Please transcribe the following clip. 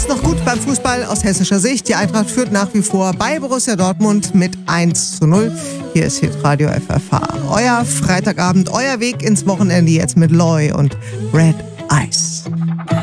noch gut beim Fußball aus hessischer Sicht. Die Eintracht führt nach wie vor bei Borussia Dortmund mit 1:0. Hier ist Hitradio FFH. Euer Freitagabend, euer Weg ins Wochenende jetzt mit Loy und Red Ice.